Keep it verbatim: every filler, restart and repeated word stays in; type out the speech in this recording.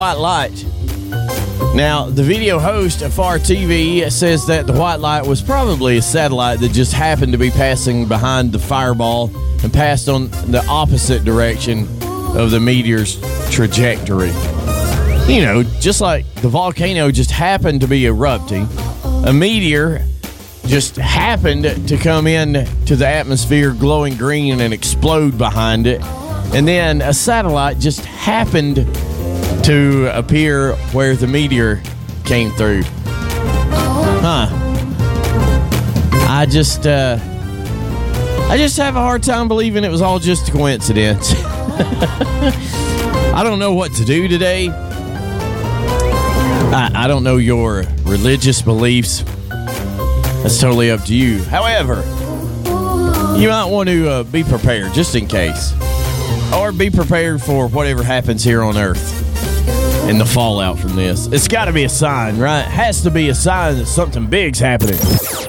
white light. Now, the video host of F A R T V says that the white light was probably a satellite that just happened to be passing behind the fireball and passed on the opposite direction of the meteor's trajectory. You know, just like the volcano just happened to be erupting, a meteor just happened to come in to the atmosphere glowing green and explode behind it. And then a satellite just happened to appear where the meteor came through. Huh. I just, uh, I just have a hard time believing it was all just a coincidence. I don't know what to do today. I, I don't know your religious beliefs. That's totally up to you. However, you might want to uh, be prepared just in case. Or be prepared for whatever happens here on Earth and the fallout from this. It's got to be a sign, right? It has to be a sign that something big's happening.